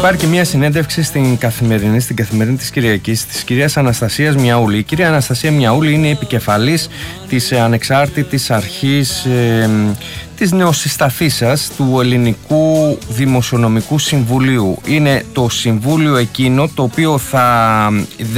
Υπάρχει και μια συνέντευξη στην καθημερινή της Κυριακής της κυρίας Αναστασίας Μιαούλη. Η κυρία Αναστασία Μιαούλη είναι επικεφαλής της ανεξάρτητης αρχής της νεοσυσταθήσας του Ελληνικού Δημοσιονομικού Συμβουλίου. Είναι το συμβούλιο εκείνο το οποίο θα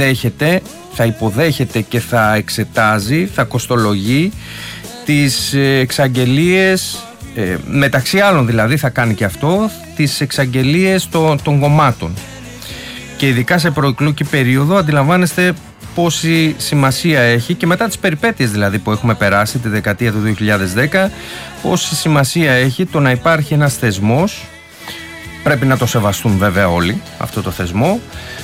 υποδέχεται και θα εξετάζει, θα κοστολογεί τις εξαγγελίες, μεταξύ άλλων δηλαδή θα κάνει και αυτό, τις εξαγγελίες των κομμάτων. Και ειδικά σε προεκλογική περίοδο αντιλαμβάνεστε πόση σημασία έχει, και μετά τις περιπέτειες δηλαδή που έχουμε περάσει τη δεκαετία του 2010, πόση σημασία έχει το να υπάρχει ένας θεσμός, πρέπει να το σεβαστούν βέβαια όλοι αυτό το θεσμό,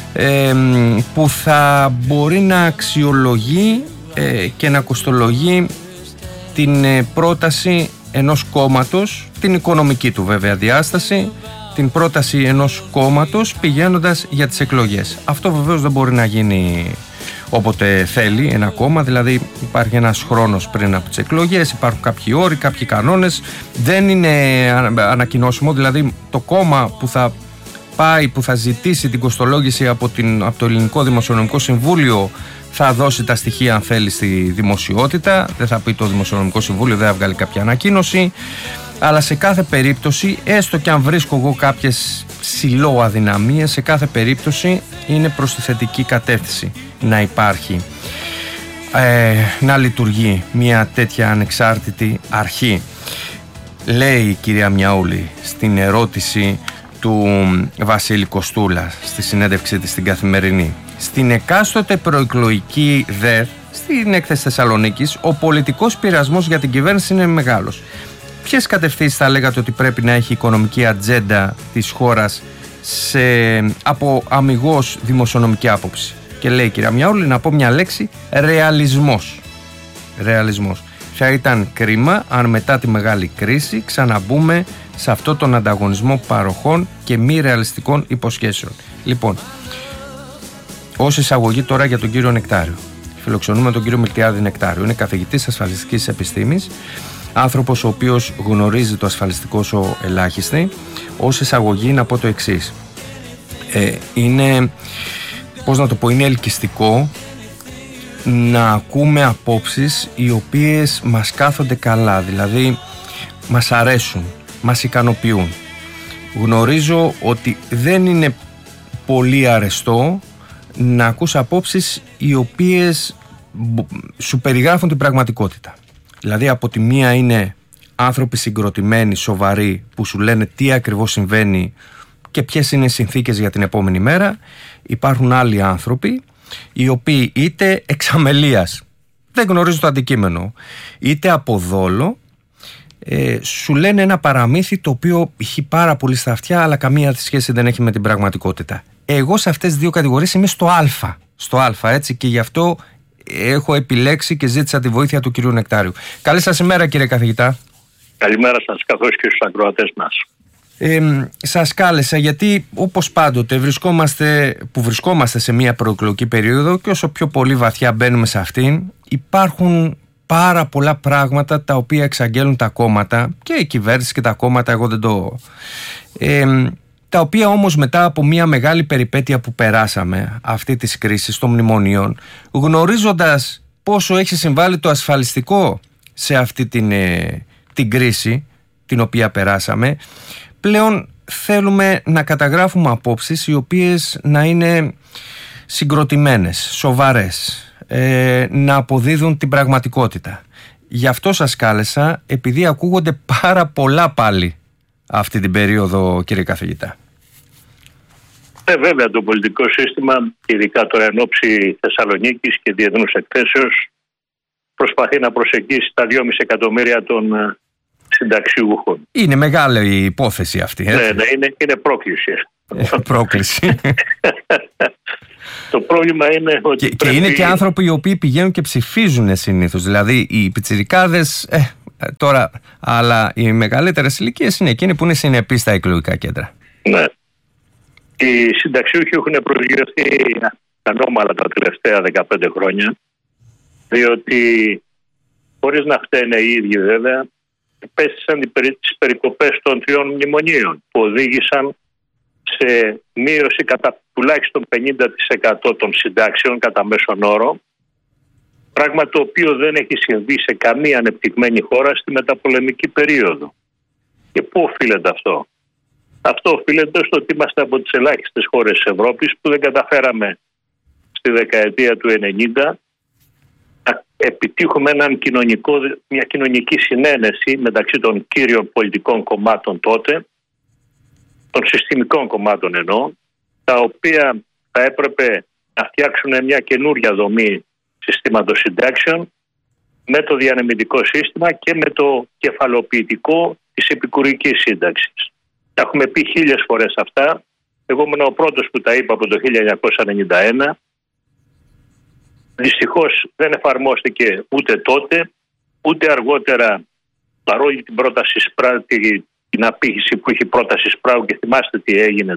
που θα μπορεί να αξιολογεί και να κοστολογεί την πρόταση ενός κόμματος, την οικονομική του βέβαια διάσταση, την πρόταση ενός κόμματος πηγαίνοντας για τις εκλογές. Αυτό βεβαίως δεν μπορεί να γίνει όποτε θέλει ένα κόμμα, δηλαδή υπάρχει ένας χρόνος πριν από τις εκλογές, υπάρχουν κάποιοι όροι, κάποιοι κανόνες, δεν είναι ανακοινώσιμο, δηλαδή το κόμμα που θα πάει, που θα ζητήσει την κοστολόγηση από το Ελληνικό Δημοσιονομικό Συμβούλιο θα δώσει τα στοιχεία αν θέλει στη δημοσιότητα, δεν θα πει το Δημοσιονομικό Συμβούλιο, δεν θα βγάλει κάποια ανακοίνωση, αλλά σε κάθε περίπτωση, έστω και αν βρίσκω εγώ κάποιες αδυναμίες, σε κάθε περίπτωση είναι προς τη θετική κατεύθυνση να υπάρχει, να λειτουργεί μια τέτοια ανεξάρτητη αρχή. Λέει η κυρία Μιαούλη στην ερώτηση του Βασίλη Κοστούλα στη συνέντευξή της στην Καθημερινή: στην εκάστοτε προεκλογική ΔΕΡ, στην έκθεση Θεσσαλονίκης, ο πολιτικός πειρασμός για την κυβέρνηση είναι μεγάλος. Ποιες κατευθύνσεις θα λέγατε ότι πρέπει να έχει η οικονομική ατζέντα της χώρας από αμιγώς δημοσιονομική άποψη? Και λέει η κυρία Μιαούλη, να πω μια λέξη: ρεαλισμός. Θα ήταν κρίμα αν μετά τη μεγάλη κρίση ξαναμπούμε σε αυτό τον ανταγωνισμό παροχών και μη ρεαλιστικών υποσχέσεων. Λοιπόν, ως εισαγωγή τώρα για τον κύριο Νεκτάριο. Φιλοξενούμε τον κύριο Μιλτιάδη Νεκτάριο. Είναι καθηγητής ασφαλιστικής επιστήμης, άνθρωπος ο οποίος γνωρίζει το ασφαλιστικό όσο ελάχιστη. Ως εισαγωγή να πω το εξής. Είναι ελκυστικό να ακούμε απόψεις οι οποίες μας κάθονται καλά, δηλαδή μας αρέσουν, μας ικανοποιούν. Γνωρίζω ότι δεν είναι πολύ αρεστό να ακούς απόψεις οι οποίες σου περιγράφουν την πραγματικότητα. Δηλαδή από τη μία είναι άνθρωποι συγκροτημένοι, σοβαροί, που σου λένε τι ακριβώς συμβαίνει και ποιες είναι οι συνθήκες για την επόμενη μέρα. Υπάρχουν άλλοι άνθρωποι οι οποίοι είτε εξ αμελίας δεν γνωρίζουν το αντικείμενο, είτε από δόλο σου λένε ένα παραμύθι το οποίο έχει πάρα πολύ στα αυτιά, αλλά καμία σχέση δεν έχει με την πραγματικότητα. Εγώ σε αυτές τις δύο κατηγορίες είμαι στο Α, έτσι, και γι' αυτό έχω επιλέξει και ζήτησα τη βοήθεια του κυρίου Νεκτάριου. Καλή σας ημέρα, κύριε καθηγητά. Καλημέρα σας, καθώς και στους ακροατές μας. Σας κάλεσα γιατί όπως πάντοτε βρισκόμαστε σε μια προεκλογική περίοδο, και όσο πιο πολύ βαθιά μπαίνουμε σε αυτήν, υπάρχουν πάρα πολλά πράγματα τα οποία εξαγγέλουν τα κόμματα και η κυβέρνηση και τα κόμματα, εγώ δεν το... τα οποία όμως μετά από μια μεγάλη περιπέτεια που περάσαμε, αυτή της κρίσης των μνημονίων, γνωρίζοντας πόσο έχει συμβάλει το ασφαλιστικό σε αυτή την κρίση την οποία περάσαμε, πλέον θέλουμε να καταγράφουμε απόψεις οι οποίες να είναι συγκροτημένες, σοβαρές, να αποδίδουν την πραγματικότητα. Γι' αυτό σας κάλεσα, επειδή ακούγονται πάρα πολλά πάλι αυτή την περίοδο, κύριε καθηγητά. Βέβαια, το πολιτικό σύστημα, ειδικά τώρα εν ώψη Θεσσαλονίκης και διεθνούς εκθέσεως, προσπαθεί να προσεγγίσει τα 2,5 εκατομμύρια των συνταξιούχων. Είναι μεγάλη η υπόθεση αυτή. Ναι, είναι πρόκληση. Πρόκληση. Το πρόβλημα είναι ότι και είναι και άνθρωποι οι οποίοι πηγαίνουν και ψηφίζουν συνήθως. Δηλαδή οι πιτσιρικάδες τώρα, αλλά οι μεγαλύτερες ηλικίες είναι εκείνοι που είναι συνεπείς στα εκλογικά κέντρα. Ναι. Οι συνταξιούχοι έχουν προσγειωθεί ανώμαλα τα τελευταία 15 χρόνια, διότι χωρίς να φταίνε οι ίδιοι βέβαια, επέστησαν τις περικοπές των 3 μνημονίων που οδήγησαν σε μείωση κατά τουλάχιστον 50% των συντάξεων κατά μέσον όρο, πράγμα το οποίο δεν έχει συμβεί σε καμία ανεπτυγμένη χώρα στη μεταπολεμική περίοδο. Και πού οφείλεται αυτό? Αυτό οφείλεται στο ότι είμαστε από τις ελάχιστες χώρες της Ευρώπης που δεν καταφέραμε στη δεκαετία του 90 να επιτύχουμε μια κοινωνική συνένεση μεταξύ των κύριων πολιτικών κομμάτων τότε, των συστημικών κομμάτων εννοώ, τα οποία θα έπρεπε να φτιάξουν μια καινούρια δομή συστήματος συντάξεων με το διανεμητικό σύστημα και με το κεφαλοποιητικό της επικουρικής σύνταξης. Τα έχουμε πει 1000 φορές αυτά. Εγώ ήμουν ο πρώτος που τα είπα από το 1991. Δυστυχώς δεν εφαρμόστηκε ούτε τότε, ούτε αργότερα, παρόλη την πρόταση την απήχηση που είχε πρόταση Σπράου, και θυμάστε τι έγινε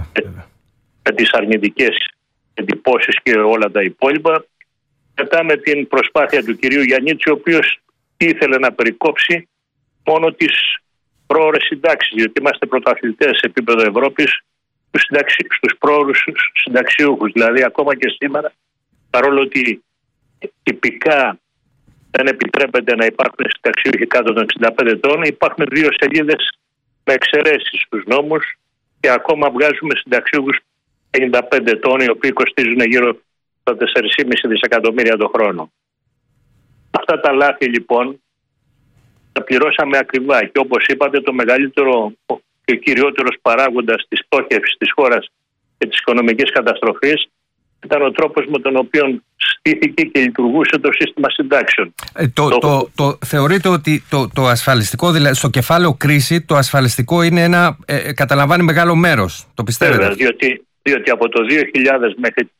με τις αρνητικές εντυπώσεις και όλα τα υπόλοιπα. Μετά με την προσπάθεια του κυρίου Γιαννίτση, ο οποίος ήθελε να περικόψει μόνο τις πρόωρες συντάξεις, διότι είμαστε πρωταθλητές σε επίπεδο Ευρώπης στους πρόωρους συνταξιούχους. Δηλαδή ακόμα και σήμερα, παρόλο ότι τυπικά δεν επιτρέπεται να υπάρχουν συνταξιούχοι κάτω των 65 ετών, υπάρχουν 2 σελίδες με εξαιρέσεις στους νόμους και ακόμα βγάζουμε συνταξιούχους 55 ετών, οι οποίοι κοστίζουν γύρω στα 4,5 δισεκατομμύρια το χρόνο. Αυτά τα λάθη λοιπόν τα πληρώσαμε ακριβά, και όπως είπατε, το μεγαλύτερο και ο κυριότερος παράγοντας της πτώχευσης της χώρας και της οικονομικής καταστροφής ήταν ο τρόπος με τον οποίο στήθηκε και λειτουργούσε το σύστημα συντάξεων. Θεωρείτε ότι το ασφαλιστικό, δηλαδή στο κεφάλαιο κρίση, το ασφαλιστικό είναι καταλαμβάνει μεγάλο μέρος, το πιστεύετε? Βέβαια, διότι από το 2000 μέχρι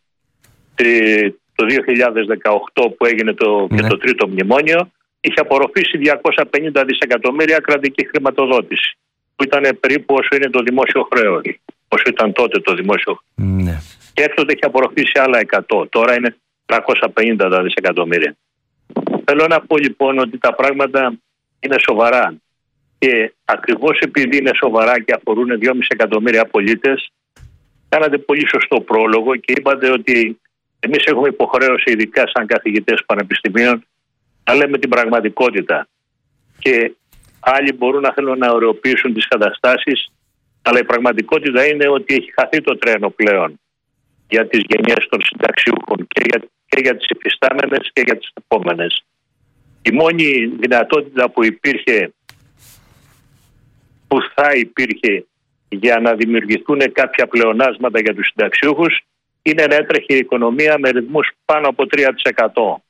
το 2018 που έγινε και το τρίτο μνημόνιο, είχε απορροφήσει 250 δισεκατομμύρια κρατική χρηματοδότηση, που ήταν περίπου όσο είναι το δημόσιο χρέος, όσο ήταν τότε το δημόσιο χρέος. Και έκτοτε έχει απορροφήσει άλλα 100, τώρα είναι 350 δισεκατομμύρια. Θέλω να πω λοιπόν ότι τα πράγματα είναι σοβαρά, και ακριβώς επειδή είναι σοβαρά και αφορούν 2,5 εκατομμύρια πολίτες, κάνατε πολύ σωστό πρόλογο και είπατε ότι εμείς έχουμε υποχρέωση, ειδικά σαν καθηγητές πανεπιστημίων, να λέμε την πραγματικότητα, και άλλοι μπορούν να θέλουν να ωρεοποιήσουν τις καταστάσεις, αλλά η πραγματικότητα είναι ότι έχει χαθεί το τρένο πλέον για τις γενιές των συνταξιούχων, και για τις υφιστάμενες και για τις επόμενες. Η μόνη δυνατότητα που θα υπήρχε για να δημιουργηθούν κάποια πλεονάσματα για τους συνταξιούχους είναι να έτρεχε η οικονομία με ρυθμούς πάνω από 3%.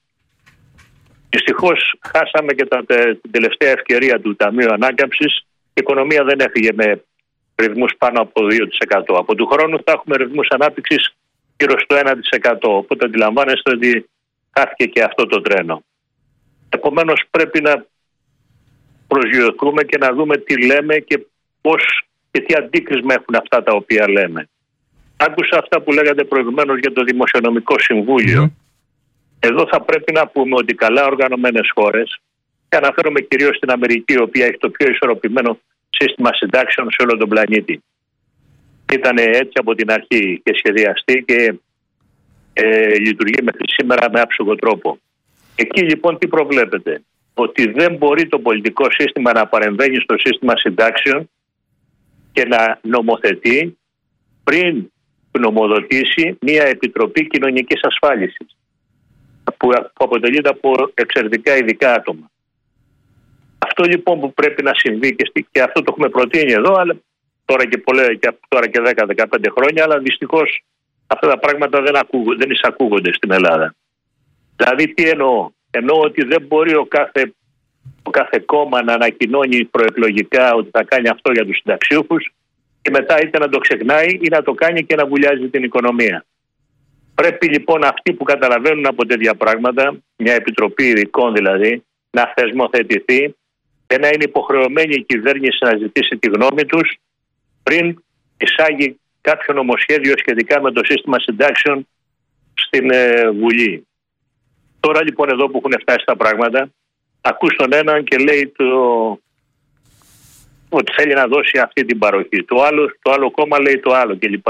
Δυστυχώς χάσαμε και την τελευταία ευκαιρία του Ταμείου Ανάκαμψης. Η οικονομία δεν έφυγε με ρυθμούς πάνω από 2%. Από του χρόνου θα έχουμε ρυθμούς ανάπτυξης γύρω στο 1%. Οπότε αντιλαμβάνεστε ότι χάθηκε και αυτό το τρένο. Επομένως πρέπει να προσγειωθούμε και να δούμε τι λέμε και πώς και τι αντίκρισμα έχουν αυτά τα οποία λέμε. Άκουσα αυτά που λέγατε προηγουμένως για το Δημοσιονομικό Συμβούλιο. Εδώ θα πρέπει να πούμε ότι καλά οργανωμένες χώρες, και αναφέρομαι κυρίως στην Αμερική, η οποία έχει το πιο ισορροπημένο σύστημα συντάξεων σε όλο τον πλανήτη. Ήταν έτσι από την αρχή και σχεδιαστεί και λειτουργεί μέχρι σήμερα με άψογο τρόπο. Εκεί λοιπόν τι προβλέπετε? Ότι δεν μπορεί το πολιτικό σύστημα να παρεμβαίνει στο σύστημα συντάξεων και να νομοθετεί πριν νομοδοτήσει μια Επιτροπή Κοινωνικής Ασφάλισης, που αποτελείται από εξαιρετικά ειδικά άτομα. Αυτό λοιπόν που πρέπει να συμβεί, και αυτό το έχουμε προτείνει εδώ, αλλά τώρα και 10-15 χρόνια, αλλά δυστυχώς αυτά τα πράγματα δεν εισακούγονται στην Ελλάδα. Δηλαδή τι εννοώ? Εννοώ ότι δεν μπορεί ο κάθε κόμμα να ανακοινώνει προεκλογικά ότι θα κάνει αυτό για τους συνταξιούχους και μετά είτε να το ξεχνάει ή να το κάνει και να βουλιάζει την οικονομία. Πρέπει λοιπόν αυτοί που καταλαβαίνουν από τέτοια πράγματα, μια επιτροπή ειδικών δηλαδή, να θεσμοθετηθεί και να είναι υποχρεωμένη η κυβέρνηση να ζητήσει τη γνώμη τους πριν εισάγει κάποιο νομοσχέδιο σχετικά με το σύστημα συντάξεων στην Βουλή. Τώρα λοιπόν εδώ που έχουν φτάσει τα πράγματα, ακούς τον έναν και λέει ότι θέλει να δώσει αυτή την παροχή. Το άλλο κόμμα λέει το άλλο κλπ.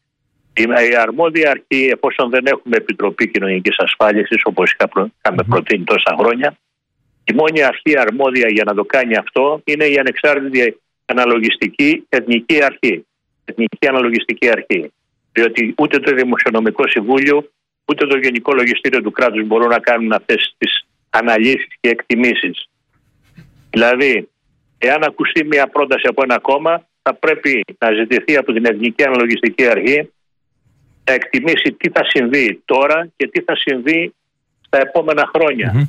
Η αρμόδια αρχή, εφόσον δεν έχουμε Επιτροπή Κοινωνικής Ασφάλισης, όπως είχαμε προτείνει τόσα χρόνια, η μόνη αρχή αρμόδια για να το κάνει αυτό είναι η ανεξάρτητη αναλογιστική εθνική αρχή. Εθνική αναλογιστική αρχή. Διότι ούτε το Δημοσιονομικό Συμβούλιο, ούτε το Γενικό Λογιστήριο του κράτους μπορούν να κάνουν αυτές τις αναλύσεις και εκτιμήσεις. Δηλαδή, εάν ακουστεί μια πρόταση από ένα κόμμα, θα πρέπει να ζητηθεί από την Εθνική Αναλογιστική Αρχή να εκτιμήσει τι θα συμβεί τώρα και τι θα συμβεί στα επόμενα χρόνια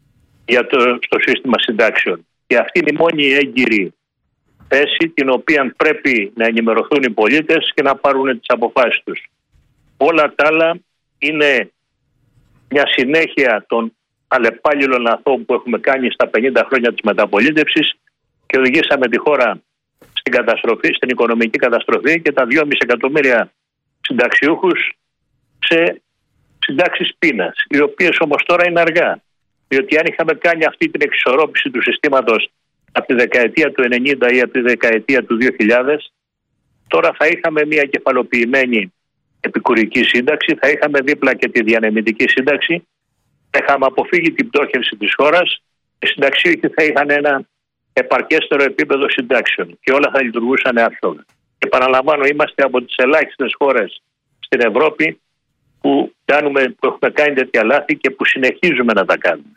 στο σύστημα συντάξεων. Και αυτή είναι η μόνη έγκυρη θέση την οποία πρέπει να ενημερωθούν οι πολίτες και να πάρουν τις αποφάσεις τους. Όλα τα άλλα είναι μια συνέχεια των αλλεπάλληλων αθώων που έχουμε κάνει στα 50 χρόνια της μεταπολίτευσης και οδηγήσαμε τη χώρα στην καταστροφή, στην οικονομική καταστροφή και τα 2,5 εκατομμύρια συνταξιούχους σε συντάξεις πείνας, οι οποίες όμως τώρα είναι αργά. Διότι αν είχαμε κάνει αυτή την εξισορρόπηση του συστήματος από τη δεκαετία του 90 ή από τη δεκαετία του 2000, τώρα θα είχαμε μια κεφαλοποιημένη επικουρική σύνταξη, θα είχαμε δίπλα και τη διανεμητική σύνταξη, θα είχαμε αποφύγει την πτώχευση της χώρας, οι συνταξιούχοι θα είχαν ένα επαρκέστερο επίπεδο συντάξεων και όλα θα λειτουργούσαν άφθονα. Και παραλαμβάνω, είμαστε από τις ελάχιστες χώρες στην Ευρώπη που έχουμε κάνει τέτοια λάθη και που συνεχίζουμε να τα κάνουμε.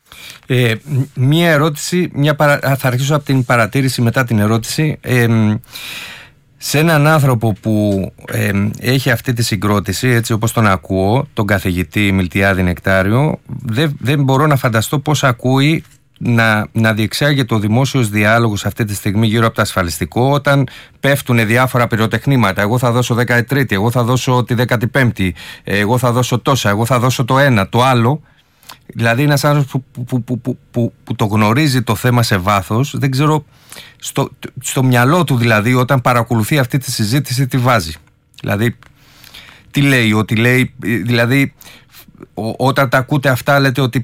Μία ερώτηση, θα αρχίσω από την παρατήρηση μετά την ερώτηση. Σε έναν άνθρωπο που έχει αυτή τη συγκρότηση, έτσι όπως τον ακούω, τον καθηγητή Μιλτιάδη Νεκτάριο, δεν μπορώ να φανταστώ πώς ακούει να διεξάγεται ο δημόσιος διάλογος αυτή τη στιγμή γύρω από το ασφαλιστικό, όταν πέφτουν διάφορα πυροτεχνήματα. Εγώ θα δώσω 13η, εγώ θα δώσω τη 15η, εγώ θα δώσω τόσα, εγώ θα δώσω το ένα, το άλλο. Δηλαδή ένας άνθρωπος που το γνωρίζει το θέμα σε βάθος, δεν ξέρω στο μυαλό του, δηλαδή όταν παρακολουθεί αυτή τη συζήτηση, τι βάζει. Δηλαδή τι λέει, δηλαδή όταν τα ακούτε αυτά λέτε ότι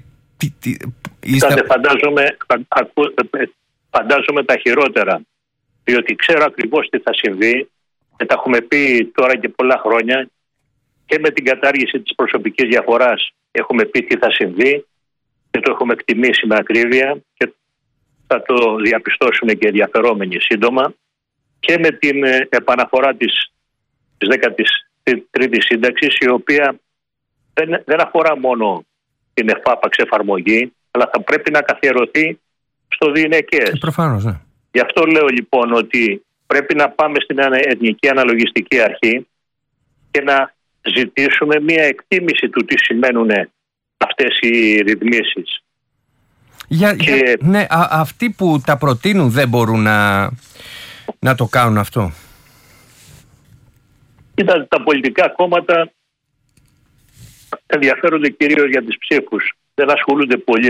φαντάζομαι τα χειρότερα, διότι ξέρω ακριβώς τι θα συμβεί και τα έχουμε πει τώρα και πολλά χρόνια, και με την κατάργηση της προσωπικής διαφοράς έχουμε πει τι θα συμβεί και το έχουμε εκτιμήσει με ακρίβεια και θα το διαπιστώσουν και ενδιαφερόμενοι σύντομα, και με την επαναφορά της 13ης σύνταξης, η οποία δεν αφορά μόνο την εφάπαξ εφαρμογή, αλλά θα πρέπει να καθιερωθεί στο διηνεκές. Προφανώς, ναι. Γι' αυτό λέω λοιπόν ότι πρέπει να πάμε στην Εθνική Αναλογιστική Αρχή και να ζητήσουμε μια εκτίμηση του τι σημαίνουν αυτές οι ρυθμίσεις. Ναι, αυτοί που τα προτείνουν δεν μπορούν να το κάνουν αυτό. Κοίτα, τα πολιτικά κόμματα ενδιαφέρονται κυρίως για τις ψήφους. Δεν ασχολούνται πολύ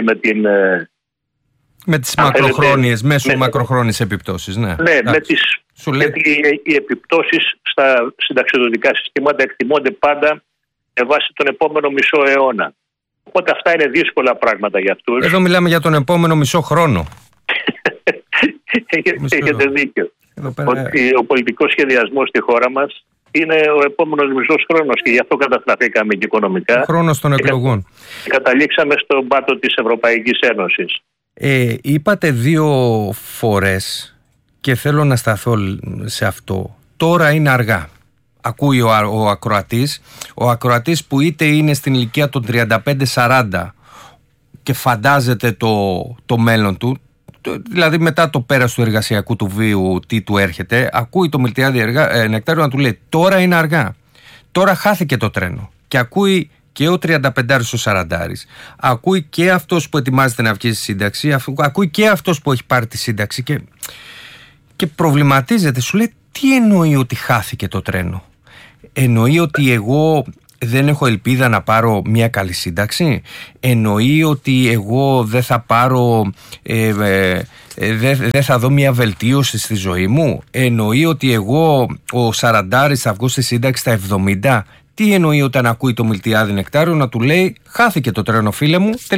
με τις μακροχρόνιες, μέσω μακροχρόνιες επιπτώσεις. Ναι, οι επιπτώσεις στα συνταξιοδοτικά συστήματα εκτιμώνται πάντα με βάση τον επόμενο μισό αιώνα. Οπότε αυτά είναι δύσκολα πράγματα για αυτούς. Εδώ μιλάμε για τον επόμενο μισό χρόνο. Έχετε δίκιο. Ότι ο πολιτικός σχεδιασμός στη χώρα μας είναι ο επόμενος μισός χρόνος και γι' αυτό καταστραφήκαμε και οικονομικά. Ο χρόνος των εκλογών. Και καταλήξαμε στον πάτο της Ευρωπαϊκής Ένωσης. Είπατε 2 φορές και θέλω να σταθώ σε αυτό. Τώρα είναι αργά. Ακούει ο ακροατής που είτε είναι στην ηλικία των 35-40 και φαντάζεται το μέλλον του, δηλαδή μετά το πέρας του εργασιακού του βίου τι του έρχεται, ακούει το Μιλτιάδη Νεκτάριο να του λέει τώρα είναι αργά, τώρα χάθηκε το τρένο, και ακούει και ο 35άρης ο 40άρης, ακούει και αυτός που ετοιμάζεται να βγει στη σύνταξη, ακούει και αυτός που έχει πάρει τη σύνταξη και προβληματίζεται, σου λέει τι εννοεί ότι χάθηκε το τρένο? Εννοεί ότι εγώ δεν έχω ελπίδα να πάρω μια καλή σύνταξη? Εννοεί ότι εγώ δεν θα πάρω, δεν θα δω μια βελτίωση στη ζωή μου? Εννοεί ότι εγώ ο 40άρης θα βγω στη σύνταξη στα 70? Τι εννοεί όταν ακούει το Μιλτιάδη Νεκτάριο να του λέει χάθηκε το τρένο, φίλε μου?